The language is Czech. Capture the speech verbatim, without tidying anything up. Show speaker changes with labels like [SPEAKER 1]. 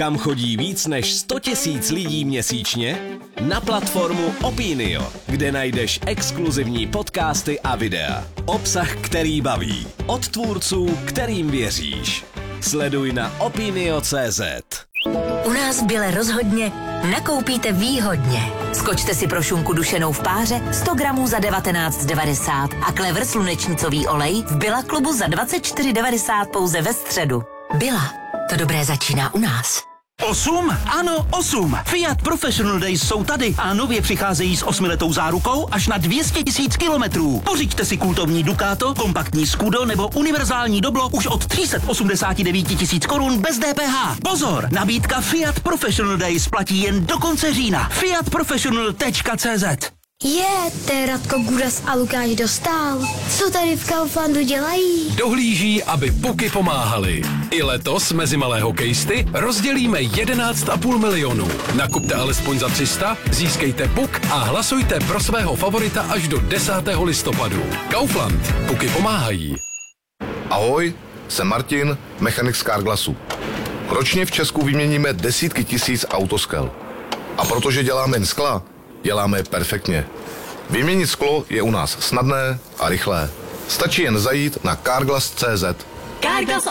[SPEAKER 1] kam chodí víc než sto tisíc lidí měsíčně? Na platformu Opinio, kde najdeš exkluzivní podcasty a videa. Obsah, který baví. Od tvůrců, kterým věříš. Sleduj na opinio tečka cé zet.
[SPEAKER 2] U nás v Bile rozhodně nakoupíte výhodně. Skočte si pro šunku dušenou v páře sto gramů za devatenáct devadesát a Clever slunečnicový olej v Billa klubu za dvacet čtyři devadesát pouze ve středu. Billa, to dobré začíná u nás.
[SPEAKER 3] Osm? Ano, osm. Fiat Professional Days jsou tady a nově přicházejí s osmiletou zárukou až na dvě stě tisíc kilometrů. Pořiďte si kultovní Ducato, kompaktní Scudo nebo univerzální Doblo už od tři sta osmdesát devět tisíc korun bez D P H. Pozor, nabídka Fiat Professional Days platí jen do konce října. fiat professional tečka cé zet.
[SPEAKER 4] Je, to je Radko Gudas a Lukáš Dostál. Co tady v Kauflandu dělají?
[SPEAKER 5] Dohlíží, aby puky pomáhaly. I letos mezi malé hokejisty rozdělíme jedenáct a půl milionu. Nakupte alespoň za tři sta, získejte puk a hlasujte pro svého favorita až do desátého listopadu. Kaufland. Puky pomáhají.
[SPEAKER 6] Ahoj, jsem Martin, mechanik z Carglassu. Ročně v Česku vyměníme desítky tisíc autoskel. A protože děláme jen skla, děláme je perfektně. Vyměnit sklo je u nás snadné a rychlé. Stačí jen zajít na carglass tečka cé zet.
[SPEAKER 2] Carglass